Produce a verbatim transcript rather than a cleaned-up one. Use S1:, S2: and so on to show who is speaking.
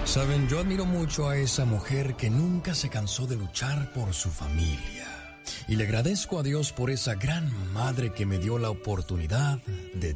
S1: Saben, yo admiro mucho a esa mujer que nunca se cansó de luchar por su familia. Y le agradezco a Dios por esa gran madre que me dio la oportunidad de